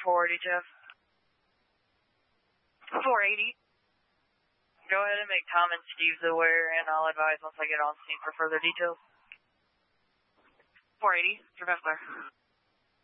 480, Jeff. 480. Go ahead and make Tom and Steve's aware, and I'll advise once I get on scene for further details. 480, survive clear.